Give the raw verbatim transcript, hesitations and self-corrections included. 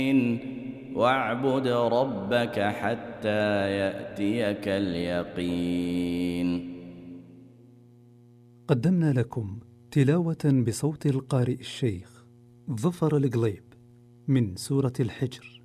واعبد ربك حتى يأتيك اليقين. قدمنا لكم تلاوة بصوت القارئ الشيخ ظفر القليب من سورة الحجر.